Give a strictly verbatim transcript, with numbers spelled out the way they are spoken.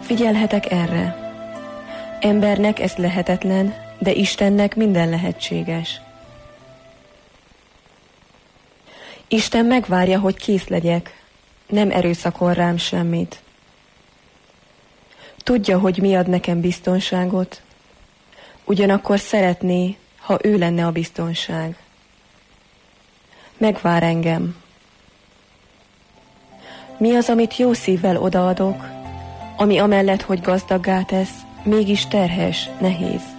Figyelhetek erre. Embernek ez lehetetlen, de Istennek minden lehetséges. Isten megvárja, hogy kész legyek, nem erőszakol rám semmit. Tudja, hogy mi ad nekem biztonságot, ugyanakkor szeretné, ha ő lenne a biztonság. Megvár engem. Mi az, amit jó szívvel odaadok, ami amellett, hogy gazdaggá tesz, mégis terhes, nehéz?